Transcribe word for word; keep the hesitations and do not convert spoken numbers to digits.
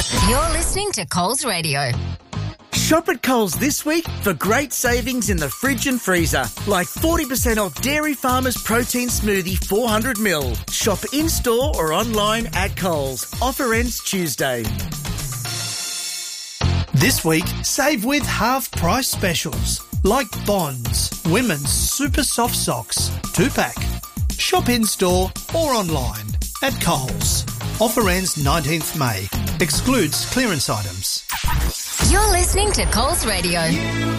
You're listening to Coles Radio. Shop at Coles this week for great savings in the fridge and freezer, like forty percent off Dairy Farmers Protein Smoothie four hundred mil. Shop in-store or online at Coles. Offer ends Tuesday. This week, save with half-price specials, like Bonds, women's super soft socks, two-pack. Shop in-store or online at Coles. Offer ends nineteenth May. Excludes clearance items. You're listening to Coles Radio.